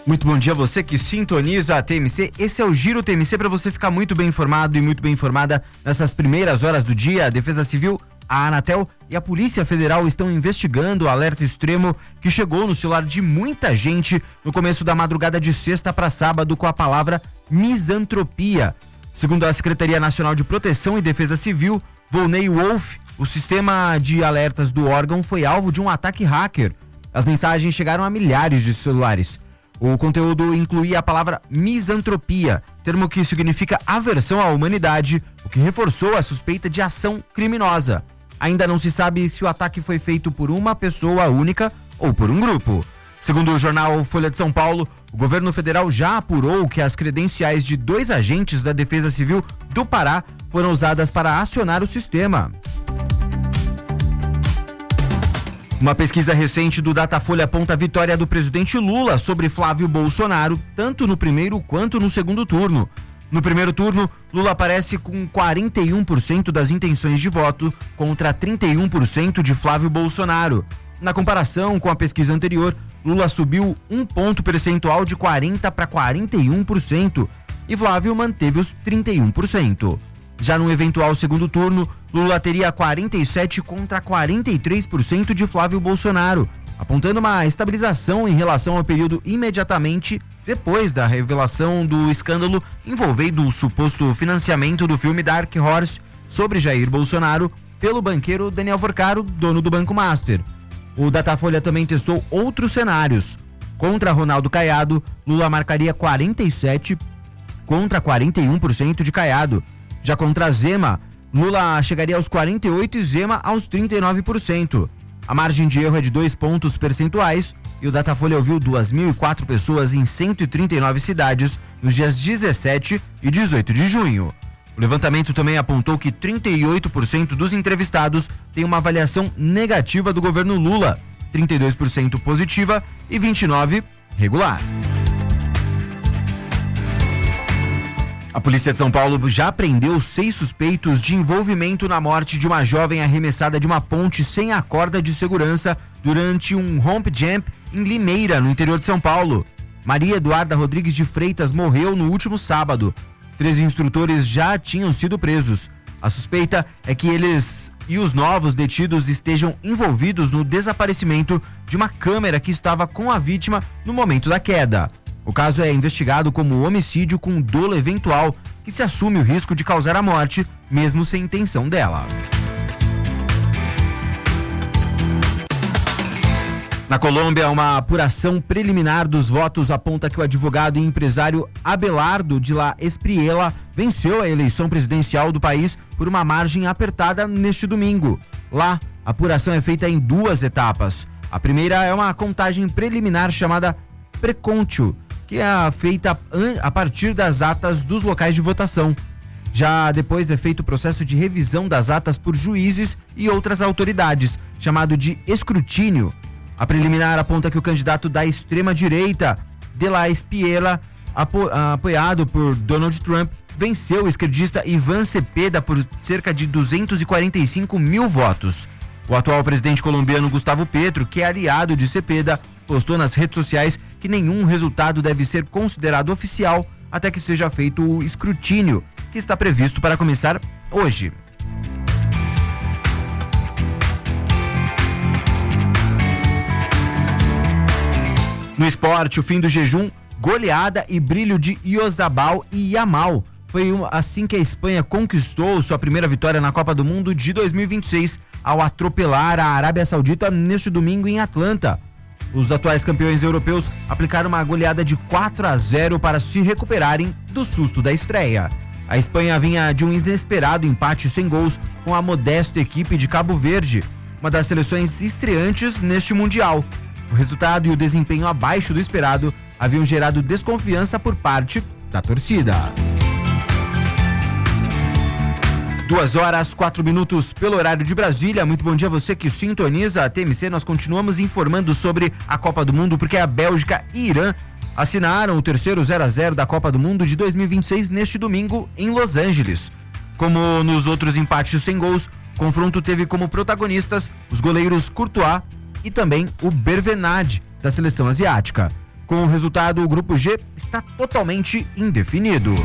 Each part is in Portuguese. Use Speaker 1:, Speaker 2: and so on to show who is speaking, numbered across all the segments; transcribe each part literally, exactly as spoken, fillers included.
Speaker 1: Muito bom dia a você que sintoniza a T M C. Esse é o Giro T M C para você ficar muito bem informado e muito bem informada nessas primeiras horas do dia. A Defesa Civil, a Anatel e a Polícia Federal estão investigando o alerta extremo que chegou no celular de muita gente no começo da madrugada de sexta para sábado com a palavra misantropia. Segundo a Secretaria Nacional de Proteção e Defesa Civil, Volney Wolf, o sistema de alertas do órgão foi alvo de um ataque hacker. As mensagens chegaram a milhares de celulares. O conteúdo incluía a palavra misantropia, termo que significa aversão à humanidade, o que reforçou a suspeita de ação criminosa. Ainda não se sabe se o ataque foi feito por uma pessoa única ou por um grupo. Segundo o jornal Folha de São Paulo, o governo federal já apurou que as credenciais de dois agentes da Defesa Civil do Pará foram usadas para acionar o sistema. Uma pesquisa recente do Datafolha aponta a vitória do presidente Lula sobre Flávio Bolsonaro, tanto no primeiro quanto no segundo turno. No primeiro turno, Lula aparece com quarenta e um por cento das intenções de voto contra trinta e um por cento de Flávio Bolsonaro. Na comparação com a pesquisa anterior, Lula subiu um ponto percentual de quarenta para quarenta e um por cento e Flávio manteve os trinta e um por cento. Já no eventual segundo turno, Lula teria quarenta e sete contra quarenta e três por cento de Flávio Bolsonaro, apontando uma estabilização em relação ao período imediatamente depois da revelação do escândalo envolvendo o suposto financiamento do filme Dark Horse sobre Jair Bolsonaro pelo banqueiro Daniel Forcaro, dono do Banco Master. O Datafolha também testou outros cenários. Contra Ronaldo Caiado, Lula marcaria quarenta e sete contra quarenta e um por cento de Caiado. Já contra Zema, Lula chegaria aos quarenta e oito e Zema aos trinta e nove por cento. A margem de erro é de dois pontos percentuais e o Datafolha ouviu duas mil e quatro pessoas em cento e trinta e nove cidades nos dias dezessete e dezoito de junho. O levantamento também apontou que trinta e oito por cento dos entrevistados têm uma avaliação negativa do governo Lula, trinta e dois por cento positiva e vinte e nove por cento regular. A Polícia de São Paulo já prendeu seis suspeitos de envolvimento na morte de uma jovem arremessada de uma ponte sem a corda de segurança durante um romp jump em Limeira, no interior de São Paulo. Maria Eduarda Rodrigues de Freitas morreu no último sábado. Três instrutores já tinham sido presos. A suspeita é que eles e os novos detidos estejam envolvidos no desaparecimento de uma câmera que estava com a vítima no momento da queda. O caso é investigado como homicídio com dolo eventual, que se assume o risco de causar a morte, mesmo sem intenção dela. Na Colômbia, uma apuração preliminar dos votos aponta que o advogado e empresário Abelardo de la Espriella venceu a eleição presidencial do país por uma margem apertada neste domingo. Lá, a apuração é feita em duas etapas. A primeira é uma contagem preliminar chamada Precôntio, que é feita a partir das atas dos locais de votação. Já depois é feito o processo de revisão das atas por juízes e outras autoridades, chamado de escrutínio. A preliminar aponta que o candidato da extrema-direita, de la Espriella, apo- apoiado por Donald Trump, venceu o esquerdista Ivan Cepeda por cerca de duzentos e quarenta e cinco mil votos. O atual presidente colombiano Gustavo Petro, que é aliado de Cepeda, postou nas redes sociais que nenhum resultado deve ser considerado oficial até que seja feito o escrutínio, que está previsto para começar hoje. No esporte, o fim do jejum, goleada e brilho de Iozabal e Yamal. Foi assim que a Espanha conquistou sua primeira vitória na Copa do Mundo de dois mil e vinte e seis ao atropelar a Arábia Saudita neste domingo em Atlanta. Os atuais campeões europeus aplicaram uma goleada de quatro a zero para se recuperarem do susto da estreia. A Espanha vinha de um inesperado empate sem gols com a modesta equipe de Cabo Verde, uma das seleções estreantes neste Mundial. O resultado e o desempenho abaixo do esperado haviam gerado desconfiança por parte da torcida. Duas horas, quatro minutos pelo horário de Brasília. Muito bom dia a você que sintoniza a T M C. Nós continuamos informando sobre a Copa do Mundo, porque a Bélgica e Irã assinaram o terceiro zero a zero da Copa do Mundo de dois mil e vinte e seis neste domingo em Los Angeles. Como nos outros empates sem gols, o confronto teve como protagonistas os goleiros Courtois e também o Bervenade, da seleção asiática. Com o resultado, o grupo G está totalmente indefinido.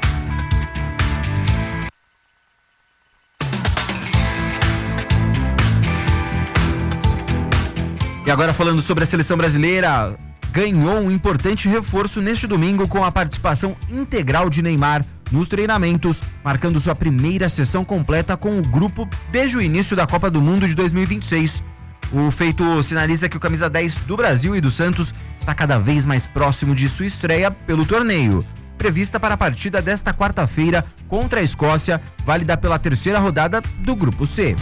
Speaker 1: E agora falando sobre a seleção brasileira, ganhou um importante reforço neste domingo com a participação integral de Neymar nos treinamentos, marcando sua primeira sessão completa com o grupo desde o início da Copa do Mundo de dois mil e vinte e seis. O feito sinaliza que o camisa dez do Brasil e do Santos está cada vez mais próximo de sua estreia pelo torneio, prevista para a partida desta quarta-feira contra a Escócia, válida pela terceira rodada do grupo C.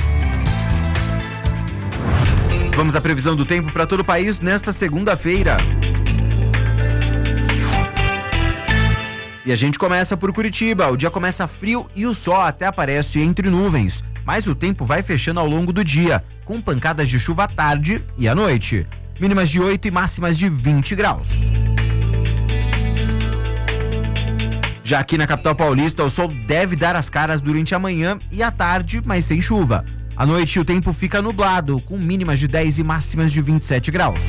Speaker 1: Vamos à previsão do tempo para todo o país nesta segunda-feira. E a gente começa por Curitiba. O dia começa frio e o sol até aparece entre nuvens, mas o tempo vai fechando ao longo do dia, com pancadas de chuva à tarde e à noite. Mínimas de oito e máximas de vinte graus. Já aqui na capital paulista, o sol deve dar as caras durante a manhã e a tarde, mas sem chuva. À noite o tempo fica nublado, com mínimas de dez e máximas de vinte e sete graus.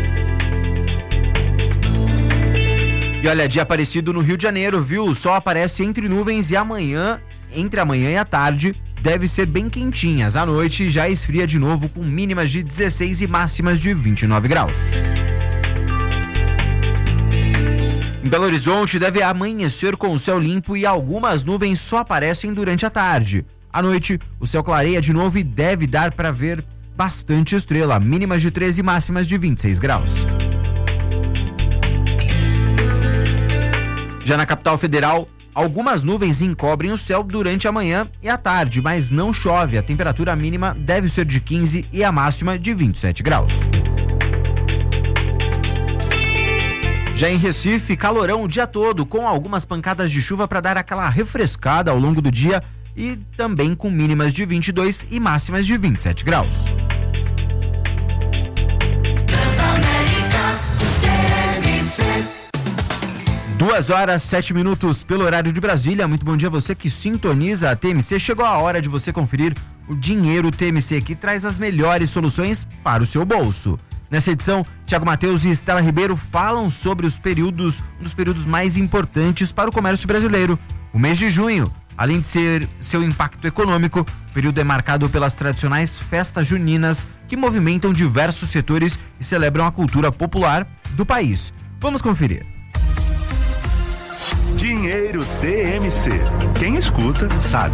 Speaker 1: E olha, dia parecido no Rio de Janeiro, viu? O sol aparece entre nuvens e amanhã, entre amanhã e a tarde, deve ser bem quentinhas. À noite já esfria de novo, com mínimas de dezesseis e máximas de vinte e nove graus. Em Belo Horizonte deve amanhecer com o céu limpo e algumas nuvens só aparecem durante a tarde. À noite, o céu clareia de novo e deve dar para ver bastante estrela, mínimas de treze e máximas de vinte e seis graus. Já na capital federal, algumas nuvens encobrem o céu durante a manhã e a tarde, mas não chove. A temperatura mínima deve ser de quinze e a máxima de vinte e sete graus. Já em Recife, calorão o dia todo, com algumas pancadas de chuva para dar aquela refrescada ao longo do dia, e também com mínimas de vinte e dois e máximas de vinte e sete graus. Duas horas, sete minutos pelo horário de Brasília. Muito bom dia a você que sintoniza a T M C. Chegou a hora de você conferir o Dinheiro T M C, que traz as melhores soluções para o seu bolso. Nessa edição, Thiago Mateus e Estela Ribeiro falam sobre os períodos, um dos períodos mais importantes para o comércio brasileiro, o mês de junho. Além de ser seu impacto econômico, o período é marcado pelas tradicionais festas juninas que movimentam diversos setores e celebram a cultura popular do país. Vamos conferir.
Speaker 2: Dinheiro T M C. Quem escuta, sabe.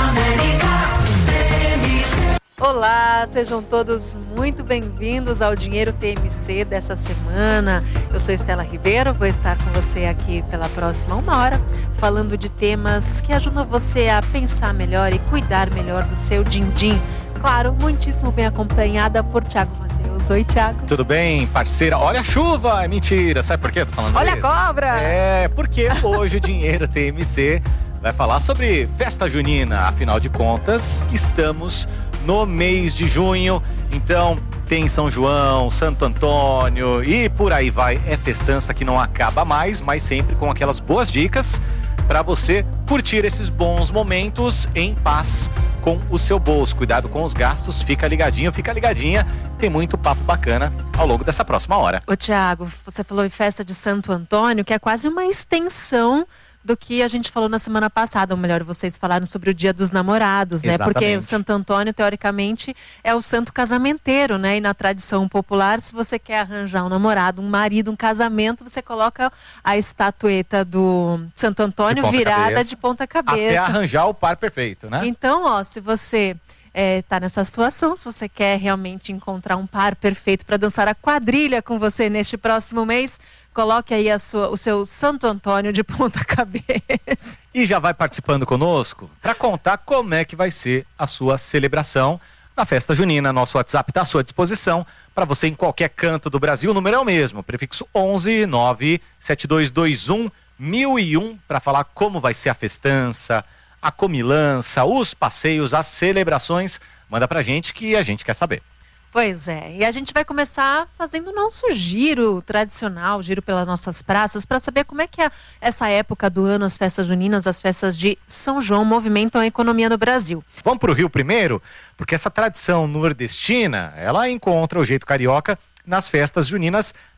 Speaker 3: Olá, sejam todos muito bem-vindos ao Dinheiro T M C dessa semana. Eu sou Estela Ribeiro, vou estar com você aqui pela próxima uma hora, falando de temas que ajudam você a pensar melhor e cuidar melhor do seu din-din. Claro, muitíssimo bem acompanhada por Thiago Mateus. Oi, Thiago.
Speaker 4: Tudo bem, parceira? Olha a chuva! É mentira, sabe por que eu tô falando
Speaker 3: Olha
Speaker 4: isso?
Speaker 3: a cobra!
Speaker 4: É, porque hoje o Dinheiro T M C vai falar sobre festa junina. Afinal de contas, estamos no mês de junho, então tem São João, Santo Antônio e por aí vai. É festança que não acaba mais, mas sempre com aquelas boas dicas para você curtir esses bons momentos em paz com o seu bolso. Cuidado com os gastos, fica ligadinho, fica ligadinha. Tem muito papo bacana ao longo dessa próxima hora.
Speaker 3: Ô, Thiago, você falou em festa de Santo Antônio, que é quase uma extensão do que a gente falou na semana passada, ou melhor, vocês falaram sobre o Dia dos Namorados, né?
Speaker 4: Exatamente.
Speaker 3: Porque o Santo Antônio, teoricamente, é o santo casamenteiro, né? E na tradição popular, se você quer arranjar um namorado, um marido, um casamento, você coloca a estatueta do Santo Antônio
Speaker 4: De
Speaker 3: virada
Speaker 4: cabeça.
Speaker 3: de ponta cabeça.
Speaker 4: Até arranjar o par perfeito, né?
Speaker 3: Então, ó, se você é, tá nessa situação, se você quer realmente encontrar um par perfeito para dançar a quadrilha com você neste próximo mês, coloque aí a sua, o seu Santo Antônio de ponta cabeça.
Speaker 4: E já vai participando conosco para contar como é que vai ser a sua celebração da festa junina. Nosso WhatsApp está à sua disposição para você em qualquer canto do Brasil. O número é o mesmo, prefixo onze nove sete dois dois um mil e um, para falar como vai ser a festança, a comilança, os passeios, as celebrações. Manda pra gente que a gente quer saber.
Speaker 3: Pois é, e a gente vai começar fazendo o nosso giro tradicional, giro pelas nossas praças, para saber como é que é essa época do ano, as festas juninas, as festas de São João movimentam a economia no Brasil.
Speaker 4: Vamos pro Rio primeiro, porque essa tradição nordestina, ela encontra o jeito carioca nas festas juninas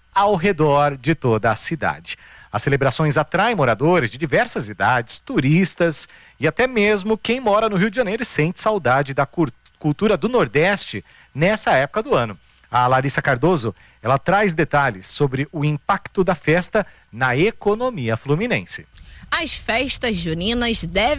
Speaker 4: ao redor de toda a cidade. As celebrações atraem moradores de diversas idades, turistas e até mesmo quem mora no Rio de Janeiro e sente saudade da cultura do Nordeste nessa época do ano. A Larissa Cardoso, ela traz detalhes sobre o impacto da festa na economia fluminense.
Speaker 5: As festas juninas devem